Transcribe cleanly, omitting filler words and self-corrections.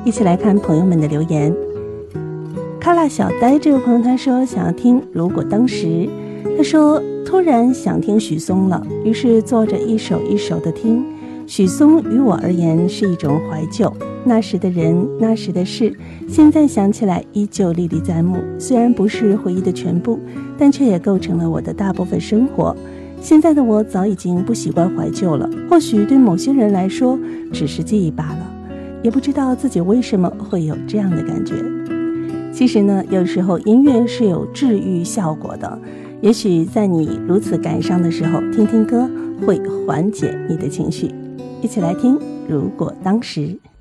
一起来看朋友们的留言。卡拉小呆这位朋友他说想要听如果当时，他说突然想听许嵩了，于是坐着一首一首的听。许嵩于我而言是一种怀旧，那时的人，那时的事，现在想起来依旧历历在目。虽然不是回忆的全部，但却也构成了我的大部分生活。现在的我早已经不习惯怀旧了，或许对某些人来说只是记忆罢了，也不知道自己为什么会有这样的感觉。其实呢，有时候音乐是有治愈效果的，也许在你如此感伤的时候，听听歌会缓解你的情绪。一起来听如果当时。